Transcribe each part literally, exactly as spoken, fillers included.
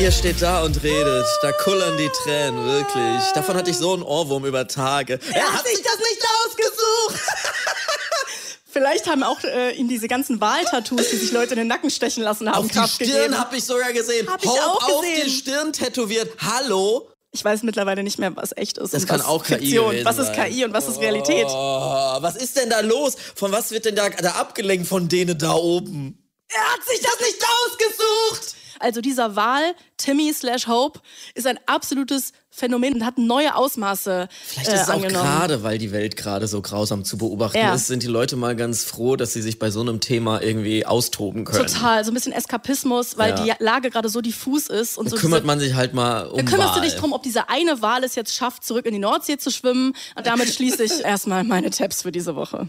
Ihr steht da und redet, da kullern die Tränen, wirklich. Davon hatte ich so einen Ohrwurm über Tage. Er, er hat sich das nicht ausgesucht! Vielleicht haben auch äh, ihm diese ganzen Wahltattoos, die sich Leute in den Nacken stechen lassen haben, Auf Kraft die Stirn gegeben. habe ich sogar gesehen. Hab ich Hope auch auf gesehen. die Stirn tätowiert. Hallo? Ich weiß mittlerweile nicht mehr, was echt ist. Das und kann was auch K I Fiktion. gewesen Was ist sein. K I und was ist Realität? Oh, was ist denn da los? Von was wird denn da, da abgelenkt von denen da oben? Er hat sich das nicht ausgesucht! Also dieser Wahl, Timmy slash Hope, ist ein absolutes Phänomen und hat neue Ausmaße Vielleicht äh, ist es auch angenommen. gerade, weil die Welt gerade so grausam zu beobachten Ja. ist, sind die Leute mal ganz froh, dass sie sich bei so einem Thema irgendwie austoben können. Total, so ein bisschen Eskapismus, weil Ja. die Lage gerade so diffus ist. Und Da so kümmert diese, man sich halt mal um Da kümmerst Wahl. du dich drum, ob diese eine Wal es jetzt schafft, zurück in die Nordsee zu schwimmen. Und damit schließe ich erstmal meine Tabs für diese Woche.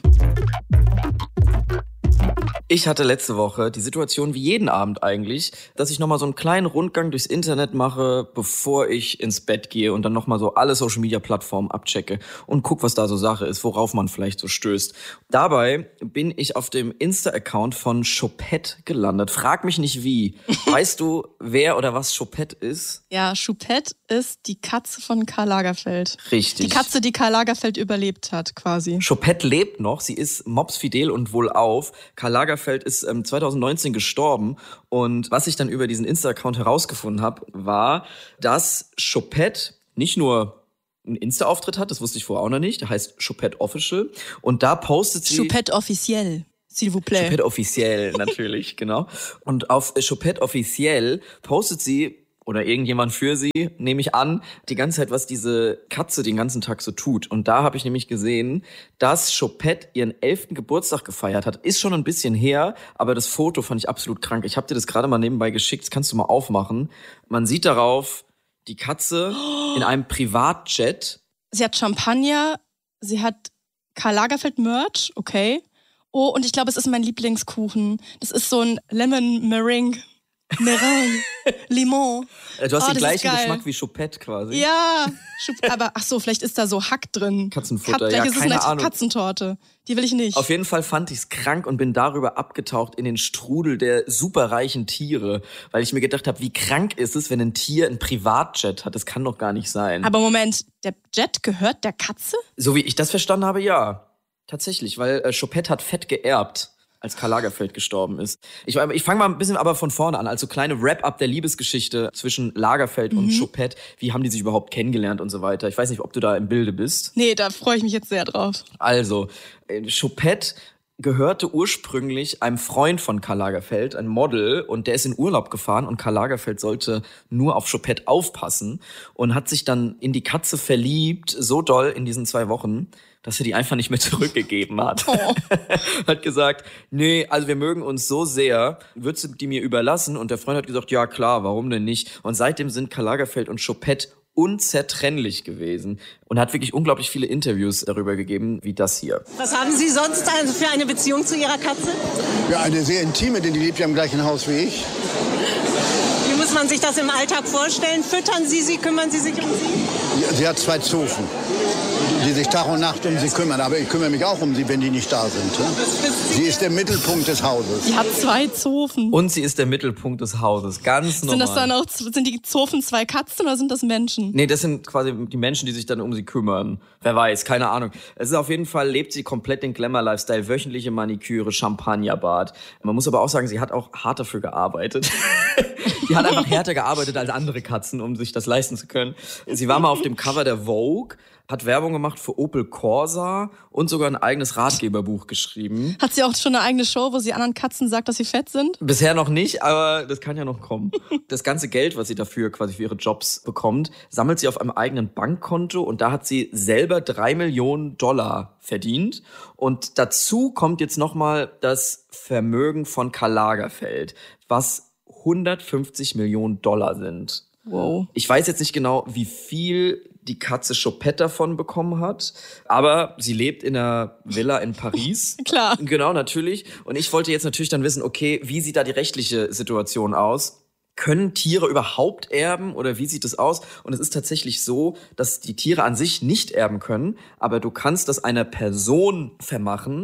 Ich hatte letzte Woche die Situation wie jeden Abend eigentlich, dass ich nochmal so einen kleinen Rundgang durchs Internet mache, bevor ich ins Bett gehe und dann nochmal so alle Social-Media-Plattformen abchecke und guck, was da so Sache ist, worauf man vielleicht so stößt. Dabei bin ich auf dem Insta-Account von Choupette gelandet. Frag mich nicht wie. Weißt du, wer oder was Choupette ist? Ja, Choupette ist die Katze von Karl Lagerfeld. Richtig. Die Katze, die Karl Lagerfeld überlebt hat, quasi. Choupette lebt noch, sie ist mopsfidel und wohlauf. Karl Lagerfeld ist ähm, zwanzig neunzehn gestorben und was ich dann über diesen Insta-Account herausgefunden habe, war, dass Choupette nicht nur einen Insta-Auftritt hat, das wusste ich vorher auch noch nicht, der heißt Choupette Official und da postet sie... Choupette officiel, s'il vous plaît. Choupette offiziell, natürlich, genau. Und auf Choupette offiziell postet sie oder irgendjemand für sie, nehme ich an, die ganze Zeit, was diese Katze den ganzen Tag so tut. Und da habe ich nämlich gesehen, dass Choupette ihren elften Geburtstag gefeiert hat. Ist schon ein bisschen her, aber das Foto fand ich absolut krank. Ich habe dir das gerade mal nebenbei geschickt, das kannst du mal aufmachen. Man sieht darauf die Katze in einem Privatjet. Sie hat Champagner, sie hat Karl Lagerfeld Merch, okay. Oh, und ich glaube, es ist mein Lieblingskuchen. Das ist so ein Lemon Meringue. Meringue. Limon. Du hast Oh, den das gleichen ist geil. Geschmack wie Choupette quasi. Ja, aber ach so, vielleicht ist da so Hack drin. Katzenfutter, Kat- ja, vielleicht ist keine es eine Ahnung. Katzentorte. Die will ich nicht. Auf jeden Fall fand ich's krank und bin darüber abgetaucht in den Strudel der superreichen Tiere, weil ich mir gedacht habe, wie krank ist es, wenn ein Tier ein Privatjet hat? Das kann doch gar nicht sein. Aber Moment, der Jet gehört der Katze? So wie ich das verstanden habe, ja. Tatsächlich, weil äh, Choupette hat Fett geerbt, als Karl Lagerfeld gestorben ist. Ich, ich fange mal ein bisschen aber von vorne an, also kleine Wrap-up der Liebesgeschichte zwischen Lagerfeld Mhm. und Choupette. Wie haben die sich überhaupt kennengelernt und so weiter? Ich weiß nicht, ob du da im Bilde bist. Nee, da freue ich mich jetzt sehr drauf. Also, äh, Choupette gehörte ursprünglich einem Freund von Karl Lagerfeld, ein Model, und der ist in Urlaub gefahren und Karl Lagerfeld sollte nur auf Choupette aufpassen und hat sich dann in die Katze verliebt, so doll in diesen zwei Wochen, dass er die einfach nicht mehr zurückgegeben hat. Oh. Hat gesagt, nee, also wir mögen uns so sehr, würdest du die mir überlassen? Und der Freund hat gesagt, ja klar, warum denn nicht? Und seitdem sind Karl Lagerfeld und Choupette unzertrennlich gewesen und hat wirklich unglaublich viele Interviews darüber gegeben, wie das hier. Was haben Sie sonst also für eine Beziehung zu Ihrer Katze? Ja, eine sehr intime, denn die lebt ja im gleichen Haus wie ich. Wie muss man sich das im Alltag vorstellen? Füttern Sie sie, kümmern Sie sich um sie? Ja, sie hat zwei Zofen, die sich Tag und Nacht um sie kümmern. Aber ich kümmere mich auch um sie, wenn die nicht da sind. Ja? Sie ist der Mittelpunkt des Hauses. Die hat zwei Zofen. Und sie ist der Mittelpunkt des Hauses, ganz normal. Sind das dann auch, sind die Zofen zwei Katzen oder sind das Menschen? Nee, das sind quasi die Menschen, die sich dann um sie kümmern. Wer weiß, keine Ahnung. Es ist auf jeden Fall, lebt sie komplett den Glamour-Lifestyle, wöchentliche Maniküre, Champagnerbad. Man muss aber auch sagen, sie hat auch hart dafür gearbeitet. Die hat einfach härter gearbeitet als andere Katzen, um sich das leisten zu können. Sie war mal auf dem Cover der Vogue, hat Werbung gemacht für Opel Corsa und sogar ein eigenes Ratgeberbuch geschrieben. Hat sie auch schon eine eigene Show, wo sie anderen Katzen sagt, dass sie fett sind? Bisher noch nicht, aber das kann ja noch kommen. Das ganze Geld, was sie dafür quasi für ihre Jobs bekommt, sammelt sie auf einem eigenen Bankkonto und da hat sie selber drei Millionen Dollar verdient. Und dazu kommt jetzt nochmal das Vermögen von Karl Lagerfeld, was hundertfünfzig Millionen Dollar sind. Wow. Ich weiß jetzt nicht genau, wie viel die Katze Choupette davon bekommen hat, aber sie lebt in einer Villa in Paris. Klar. Genau, natürlich. Und ich wollte jetzt natürlich dann wissen, okay, wie sieht da die rechtliche Situation aus? Können Tiere überhaupt erben oder wie sieht es aus? Und es ist tatsächlich so, dass die Tiere an sich nicht erben können, aber du kannst das einer Person vermachen,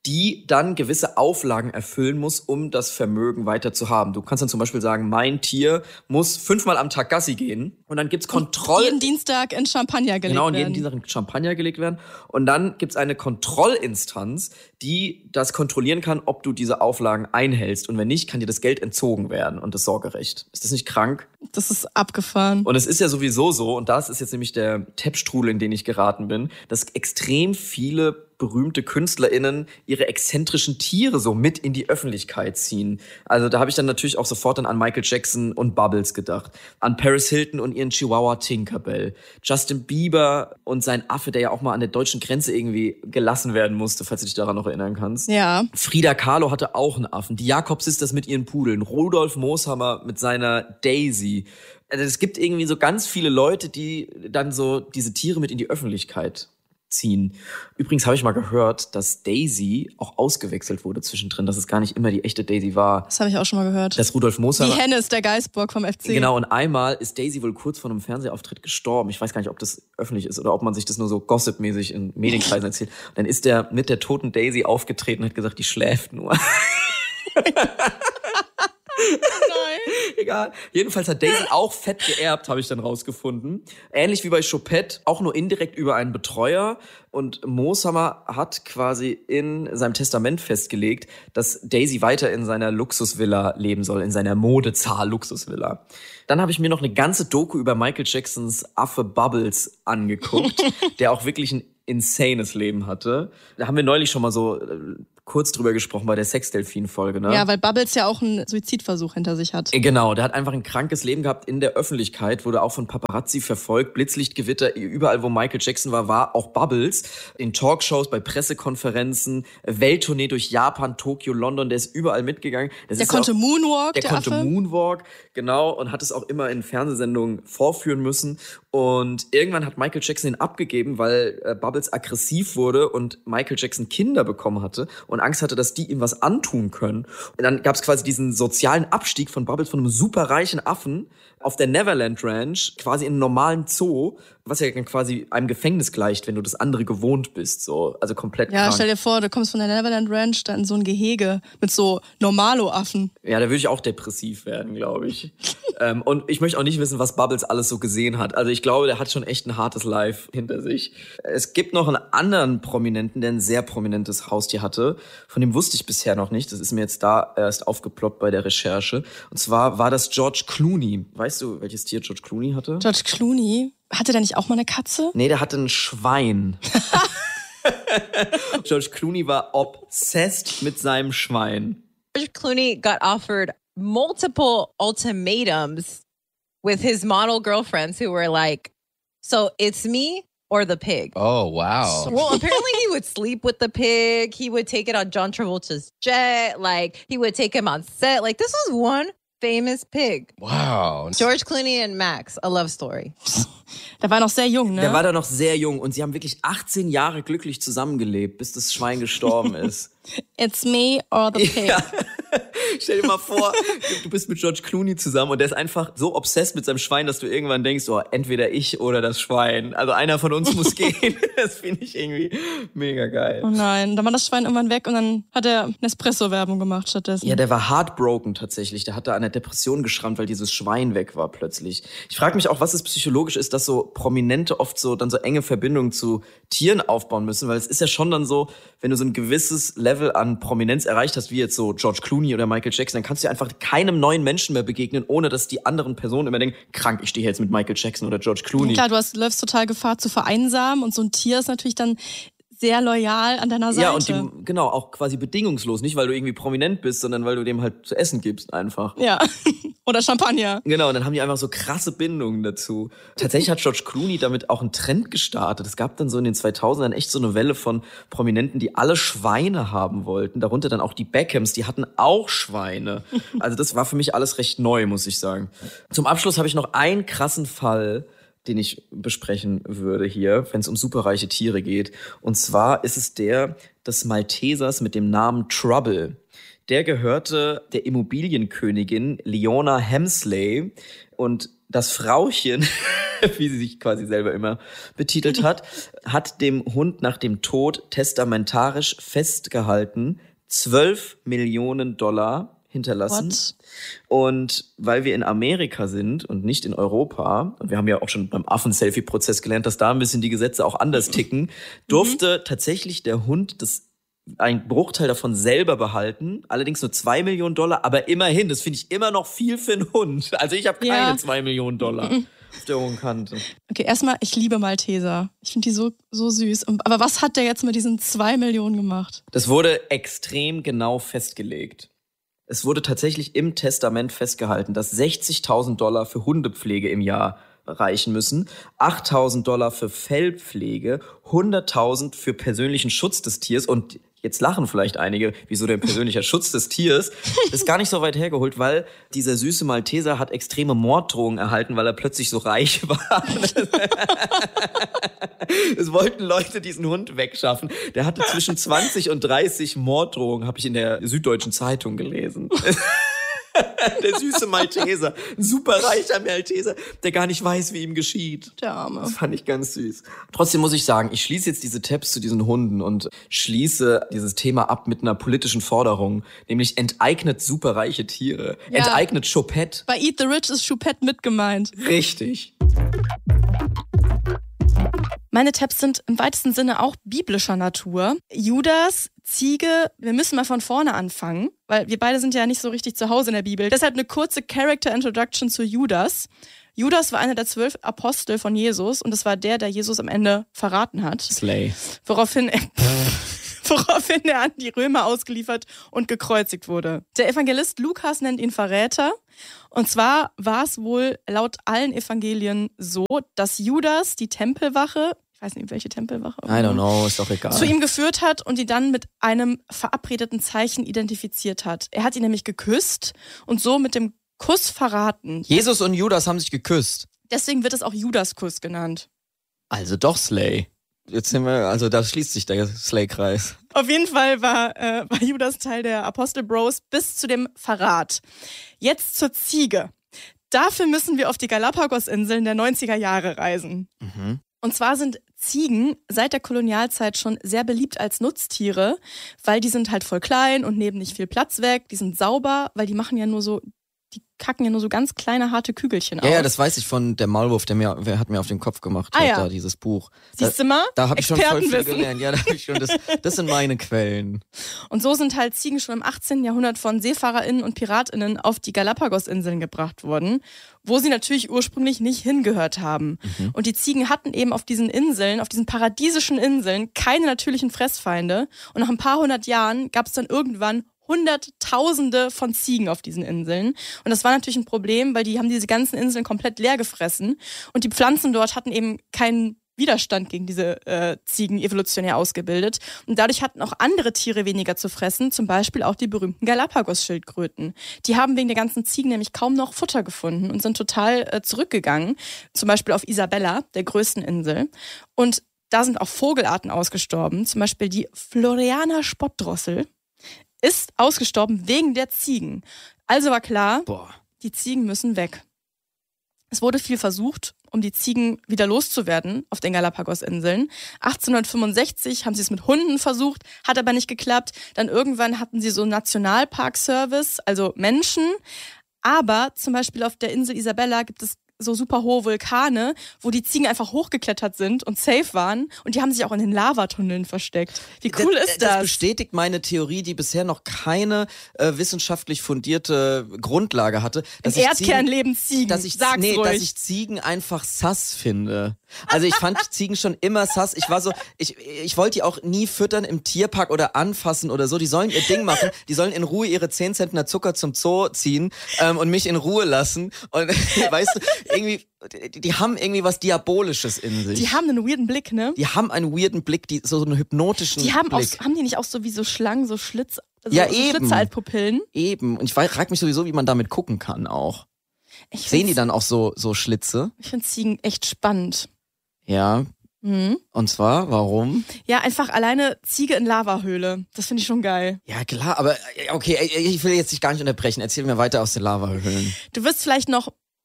die dann gewisse Auflagen erfüllen muss, um das Vermögen weiter zu haben. Du kannst dann zum Beispiel sagen, mein Tier muss fünfmal am Tag Gassi gehen und dann gibt's Kontroll... Und jeden Dienstag in Champagner gelegt werden. Genau, und jeden Dienstag in Champagner gelegt werden. Und dann gibt's eine Kontrollinstanz, die das kontrollieren kann, ob du diese Auflagen einhältst. Und wenn nicht, kann dir das Geld entzogen werden und das Sorgerecht. Ist das nicht krank? Das ist abgefahren. Und es ist ja sowieso so, und das ist jetzt nämlich der Teppstrudel, in den ich geraten bin, dass extrem viele berühmte KünstlerInnen ihre exzentrischen Tiere so mit in die Öffentlichkeit ziehen. Also da habe ich dann natürlich auch sofort dann an Michael Jackson und Bubbles gedacht. An Paris Hilton und ihren Chihuahua Tinkerbell. Justin Bieber und sein Affe, der ja auch mal an der deutschen Grenze irgendwie gelassen werden musste, falls du dich daran noch erinnern kannst. Ja. Frida Kahlo hatte auch einen Affen. Die Jakob-Sisters mit ihren Pudeln. Rudolf Mooshammer mit seiner Daisy. Also es gibt irgendwie so ganz viele Leute, die dann so diese Tiere mit in die Öffentlichkeit ziehen. Übrigens habe ich mal gehört, dass Daisy auch ausgewechselt wurde zwischendrin, dass es gar nicht immer die echte Daisy war. Das habe ich auch schon mal gehört. Dass Rudolf Mooshammer... Die Hennes, der Geißbock vom F C. Genau, und einmal ist Daisy wohl kurz vor einem Fernsehauftritt gestorben. Ich weiß gar nicht, ob das öffentlich ist oder ob man sich das nur so gossipmäßig in Medienkreisen erzählt. Und dann ist der mit der toten Daisy aufgetreten und hat gesagt, die schläft nur. Nein. Egal. Jedenfalls hat Daisy auch fett geerbt, habe ich dann rausgefunden. Ähnlich wie bei Choupette, auch nur indirekt über einen Betreuer. Und Mooshammer hat quasi in seinem Testament festgelegt, dass Daisy weiter in seiner Luxusvilla leben soll, in seiner Modezahl-Luxusvilla. Dann habe ich mir noch eine ganze Doku über Michael Jacksons Affe Bubbles angeguckt, der auch wirklich ein insanes Leben hatte. Da haben wir neulich schon mal so äh, kurz drüber gesprochen bei der Sex-Delfin-Folge, ne? Ja, weil Bubbles ja auch einen Suizidversuch hinter sich hat. Genau, der hat einfach ein krankes Leben gehabt in der Öffentlichkeit, wurde auch von Paparazzi verfolgt, Blitzlichtgewitter, überall wo Michael Jackson war, war auch Bubbles. In Talkshows, bei Pressekonferenzen, Welttournee durch Japan, Tokio, London, der ist überall mitgegangen. Das der ist konnte auch, Moonwalk, der, der konnte Affe. Moonwalk, genau, und hat es auch immer in Fernsehsendungen vorführen müssen. Und irgendwann hat Michael Jackson ihn abgegeben, weil äh, Bubbles aggressiv wurde und Michael Jackson Kinder bekommen hatte und Angst hatte, dass die ihm was antun können. Und dann gab es quasi diesen sozialen Abstieg von Bubbles von einem superreichen Affen auf der Neverland Ranch, quasi in einem normalen Zoo, was ja dann quasi einem Gefängnis gleicht, wenn du das andere gewohnt bist. So, also komplett Ja, krank. stell dir vor, du kommst von der Neverland Ranch da in so ein Gehege mit so Normalo-Affen. Ja, da würde ich auch depressiv werden, glaube ich. ähm, und ich möchte auch nicht wissen, was Bubbles alles so gesehen hat. Also ich glaube, der hat schon echt ein hartes Life hinter sich. Es gibt noch einen anderen Prominenten, der ein sehr prominentes Haustier hatte. Von dem wusste ich bisher noch nicht. Das ist mir jetzt da erst aufgeploppt bei der Recherche. Und zwar war das George Clooney. Weißt du, welches Tier George Clooney hatte? George Clooney? Hatte der nicht auch mal eine Katze? Nee, der hatte ein Schwein. George Clooney war obsessed mit seinem Schwein. George Clooney got offered multiple ultimatums with his model girlfriends who were like, so it's me or the pig. Oh, wow. Well, apparently he would sleep with the pig. He would take it on John Travolta's jet. Like, he would take him on set. Like, this was one famous pig. Wow. George Clooney and Max, a love story. Der war noch sehr jung, ne? Der war da noch sehr jung und sie haben wirklich achtzehn Jahre glücklich zusammengelebt, bis das Schwein gestorben ist. It's me or the pig. Ja. Stell dir mal vor, du bist mit George Clooney zusammen und der ist einfach so obsessed mit seinem Schwein, dass du irgendwann denkst, oh, entweder ich oder das Schwein. Also einer von uns muss gehen. Das finde ich irgendwie mega geil. Oh nein, dann war das Schwein irgendwann weg und dann hat er Nespresso-Werbung gemacht stattdessen. Ja, der war heartbroken tatsächlich. Der hat da an der Depression geschrammt, weil dieses Schwein weg war plötzlich. Ich frage mich auch, was es psychologisch ist, dass so Prominente oft so dann so enge Verbindungen zu Tieren aufbauen müssen, weil es ist ja schon dann so, wenn du so ein gewisses Level an Prominenz erreicht hast, wie jetzt so George Clooney oder Michael Jackson, dann kannst du einfach keinem neuen Menschen mehr begegnen, ohne dass die anderen Personen immer denken, krank, ich stehe jetzt mit Michael Jackson oder George Clooney. Klar, du hast, läufst total Gefahr zu vereinsamen und so ein Tier ist natürlich dann sehr loyal an deiner Seite. Ja, und die, genau, auch quasi bedingungslos. Nicht, weil du irgendwie prominent bist, sondern weil du dem halt zu essen gibst einfach. Ja, oder Champagner. Genau, und dann haben die einfach so krasse Bindungen dazu. Tatsächlich hat George Clooney damit auch einen Trend gestartet. Es gab dann so in den zweitausendern echt so eine Welle von Prominenten, die alle Schweine haben wollten. Darunter dann auch die Beckhams, die hatten auch Schweine. Also das war für mich alles recht neu, muss ich sagen. Zum Abschluss habe ich noch einen krassen Fall, den ich besprechen würde hier, wenn es um superreiche Tiere geht. Und zwar ist es der des Maltesers mit dem Namen Trouble. Der gehörte der Immobilienkönigin Leona Hemsley und das Frauchen wie sie sich quasi selber immer betitelt hat, hat dem Hund nach dem Tod testamentarisch festgehalten zwölf Millionen Dollar hinterlassen. What? Und weil wir in Amerika sind und nicht in Europa, und wir haben ja auch schon beim Affen-Selfie-Prozess gelernt, dass da ein bisschen die Gesetze auch anders ticken, durfte mhm. tatsächlich der Hund das einen Bruchteil davon selber behalten, allerdings nur zwei Millionen Dollar, aber immerhin, das finde ich immer noch viel für einen Hund. Also ich habe keine ja. zwei Millionen Dollar Mhm. auf der hohen Kante. Okay, erstmal, ich liebe Malteser. Ich finde die so, so süß. Aber was hat der jetzt mit diesen zwei Millionen gemacht? Das wurde extrem genau festgelegt. Es wurde tatsächlich im Testament festgehalten, dass sechzigtausend Dollar für Hundepflege im Jahr reichen müssen, achttausend Dollar für Fellpflege, hunderttausend für persönlichen Schutz des Tiers und jetzt lachen vielleicht einige, wieso der persönliche Schutz des Tiers, ist gar nicht so weit hergeholt, weil dieser süße Malteser hat extreme Morddrohungen erhalten, weil er plötzlich so reich war. Es wollten Leute diesen Hund wegschaffen. Der hatte zwischen zwanzig und dreißig Morddrohungen, habe ich in der Süddeutschen Zeitung gelesen. Der süße Malteser, ein super reicher Malteser, der gar nicht weiß, wie ihm geschieht. Der Arme. Das fand ich ganz süß. Trotzdem muss ich sagen, ich schließe jetzt diese Tabs zu diesen Hunden und schließe dieses Thema ab mit einer politischen Forderung, nämlich enteignet superreiche Tiere. Ja. Enteignet Choupette. Bei Eat the Rich ist Choupette mit gemeint. Richtig. Meine Tabs sind im weitesten Sinne auch biblischer Natur. Judas, Ziege, wir müssen mal von vorne anfangen, weil wir beide sind ja nicht so richtig zu Hause in der Bibel. Deshalb eine kurze Character Introduction zu Judas. Judas war einer der zwölf Apostel von Jesus und das war der, der Jesus am Ende verraten hat. Slay. Woraufhin er, woraufhin er an die Römer ausgeliefert und gekreuzigt wurde. Der Evangelist Lukas nennt ihn Verräter. Und zwar war es wohl laut allen Evangelien so, dass Judas die Tempelwache, ich weiß nicht, welche Tempelwache, I don't know, ist doch egal, zu ihm geführt hat und die dann mit einem verabredeten Zeichen identifiziert hat. Er hat ihn nämlich geküsst und so mit dem Kuss verraten. Jesus und Judas haben sich geküsst. Deswegen wird es auch Judaskuss genannt. Also doch Slay. Jetzt sind wir, also da schließt sich der Slay-Kreis. Auf jeden Fall war, äh, war Judas Teil der Apostel Bros bis zu dem Verrat. Jetzt zur Ziege. Dafür müssen wir auf die Galapagos-Inseln der neunziger Jahre reisen. Mhm. Und zwar sind Ziegen seit der Kolonialzeit schon sehr beliebt als Nutztiere, weil die sind halt voll klein und nehmen nicht viel Platz weg. Die sind sauber, weil die machen ja nur so, die kacken ja nur so ganz kleine, harte Kügelchen Ja, aus. ja, das weiß ich von der Maulwurf, der mir, wer hat mir auf den Kopf gemacht, Ah, hat ja. da dieses Buch. Siehst du mal? Da, da habe ich schon voll viel Expertenwissen. gelernt. Ja, da hab ich schon, das, das sind meine Quellen. Und so sind halt Ziegen schon im achtzehnten Jahrhundert von SeefahrerInnen und PiratInnen auf die Galapagos-Inseln gebracht worden, wo sie natürlich ursprünglich nicht hingehört haben. Mhm. Und die Ziegen hatten eben auf diesen Inseln, auf diesen paradiesischen Inseln, keine natürlichen Fressfeinde. Und nach ein paar hundert Jahren gab es dann irgendwann Hunderttausende von Ziegen auf diesen Inseln. Und das war natürlich ein Problem, weil die haben diese ganzen Inseln komplett leer gefressen. Und die Pflanzen dort hatten eben keinen Widerstand gegen diese äh, Ziegen evolutionär ausgebildet. Und dadurch hatten auch andere Tiere weniger zu fressen, zum Beispiel auch die berühmten Galapagos-Schildkröten. Die haben wegen der ganzen Ziegen nämlich kaum noch Futter gefunden und sind total äh, zurückgegangen. Zum Beispiel auf Isabella, der größten Insel. Und da sind auch Vogelarten ausgestorben, zum Beispiel die Floriana Spottdrossel. Ist ausgestorben wegen der Ziegen. Also war klar, Boah. die Ziegen müssen weg. Es wurde viel versucht, um die Ziegen wieder loszuwerden auf den Galapagos-Inseln. achtzehnhundertfünfundsechzig haben sie es mit Hunden versucht, hat aber nicht geklappt. Dann irgendwann hatten sie so einen Nationalpark-Service, also Menschen. Aber zum Beispiel auf der Insel Isabella gibt es so super hohe Vulkane, wo die Ziegen einfach hochgeklettert sind und safe waren. Und die haben sich auch in den Lavatunneln versteckt. Wie cool das, ist das? Das bestätigt meine Theorie, die bisher noch keine äh, wissenschaftlich fundierte Grundlage hatte. Im Dass ich Erdkern Ziegen, leben Ziegen. dass ich, Sag's nee, ruhig. dass ich Ziegen einfach sass finde. Also ich fand Ziegen schon immer sass. Ich war so, ich, ich wollte die auch nie füttern im Tierpark oder anfassen oder so. Die sollen ihr Ding machen. Die sollen in Ruhe ihre zehn Zentner Zucker zum Zoo ziehen ähm, und mich in Ruhe lassen. Und weißt du, irgendwie, die, die haben irgendwie was Diabolisches in sich. Die haben einen weirden Blick, ne? Die haben einen weirden Blick, die, so einen hypnotischen Die haben, auch, Blick. haben die nicht auch so wie so Schlangen, so Schlitz, so, Ja, so eben. Schlitze als Pupillen? Eben. Und ich frage mich sowieso, wie man damit gucken kann auch. Ich Sehen die find's- dann auch so, so Schlitze? Ich finde Ziegen echt spannend. Ja. Mhm. Und zwar, warum? Ja, einfach alleine Ziege in Lavahöhle. Das finde ich schon geil. Ja, klar, aber äh, okay, ich will jetzt dich gar nicht unterbrechen. Erzähl mir weiter aus den Lavahöhlen. Du wirst vielleicht noch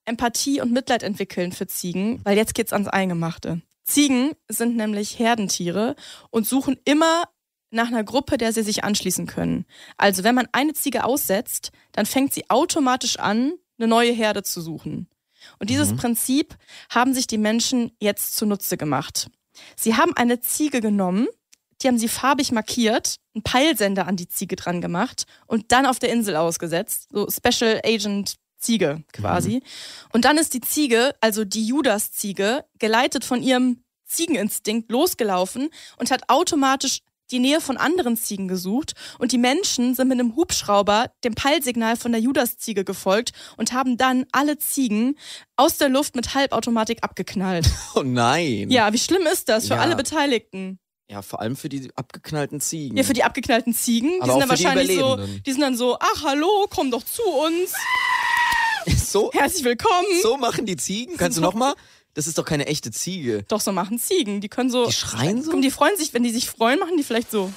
Empathie und Mitleid entwickeln für Ziegen, weil jetzt geht's ans Eingemachte. Ziegen sind nämlich Herdentiere und suchen immer nach einer Gruppe, der sie sich anschließen können. Also wenn man eine Ziege aussetzt, dann fängt sie automatisch an, eine neue Herde zu suchen. Und dieses mhm. Prinzip haben sich die Menschen jetzt zunutze gemacht. Sie haben eine Ziege genommen, die haben sie farbig markiert, einen Peilsender an die Ziege dran gemacht und dann auf der Insel ausgesetzt. So Special Agent Ziege quasi. Mhm. Und dann ist die Ziege, also die Judas-Ziege, geleitet von ihrem Ziegeninstinkt losgelaufen und hat automatisch die Nähe von anderen Ziegen gesucht. Und die Menschen sind mit einem Hubschrauber dem Peilsignal von der Judas-Ziege gefolgt und haben dann alle Ziegen aus der Luft mit Halbautomatik abgeknallt. Oh nein. Ja, wie schlimm ist das für Ja. alle Beteiligten? Ja, vor allem für die abgeknallten Ziegen. Ja, für die abgeknallten Ziegen. Die Aber sind auch dann für die wahrscheinlich so, Überlebenden. die sind dann so, ach hallo, komm doch zu uns. So, Herzlich willkommen. so machen die Ziegen? Kannst du nochmal? Das ist doch keine echte Ziege. Doch, so machen Ziegen. Die können so. Die schreien so? Komm, die freuen sich, wenn die sich freuen, machen die vielleicht so.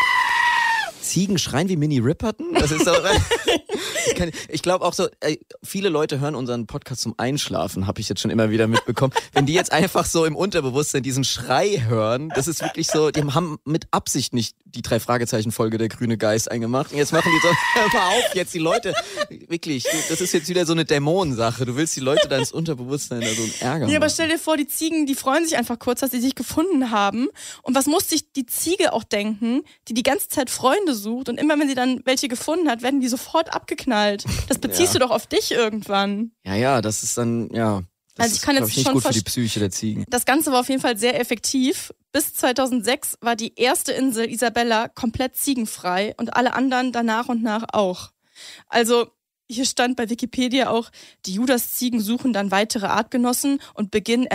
Ziegen schreien wie Minnie Riperton? Das ist doch... Keine- ich glaube auch so, ey, viele Leute hören unseren Podcast zum Einschlafen, habe ich jetzt schon immer wieder mitbekommen. Wenn die jetzt einfach so im Unterbewusstsein diesen Schrei hören, das ist wirklich so, die haben mit Absicht nicht die drei Fragezeichen-Folge der grüne Geist eingemacht. Und jetzt machen die so, hör mal auf, jetzt die Leute, wirklich, das ist jetzt wieder so eine Dämonensache. Du willst die Leute da ins Unterbewusstsein da so ärgern. Ja, aber stell dir vor, die Ziegen, die freuen sich einfach kurz, dass sie sich gefunden haben. Und was muss sich die Ziege auch denken, die die ganze Zeit Freunde sucht und immer wenn sie dann welche gefunden hat, werden die sofort abgeknallt. Das beziehst Ja. du doch auf dich irgendwann. Ja, ja, das ist dann, ja, das Also ich ist, kann glaub jetzt ich, nicht schon gut für verst- die Psyche der Ziegen. Das Ganze war auf jeden Fall sehr effektiv. Bis zweitausendsechs war die erste Insel Isabella komplett ziegenfrei und alle anderen dann nach und nach auch. Also hier stand bei Wikipedia auch, die Judas-Ziegen suchen dann weitere Artgenossen und beginnen